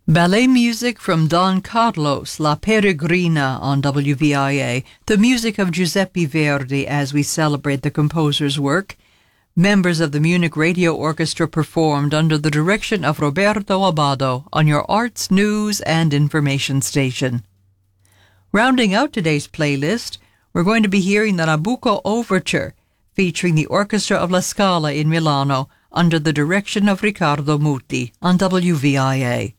Ballet music from Don Carlos, La Peregrina on WVIA, the music of Giuseppe Verdi as we celebrate the composer's work. Members of the Munich Radio Orchestra performed under the direction of Roberto Abbado on your arts, news, and information station. Rounding out today's playlist, we're going to be hearing the Nabucco Overture, featuring the Orchestra of La Scala in Milano under the direction of Riccardo Muti on WVIA.